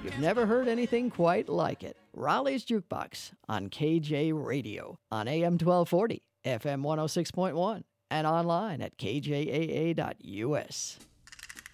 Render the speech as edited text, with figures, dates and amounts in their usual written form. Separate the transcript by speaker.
Speaker 1: You've never heard anything quite like it. Raleigh's Jukebox on KJ Radio on AM 1240, FM 106.1, and online at kjaa.us.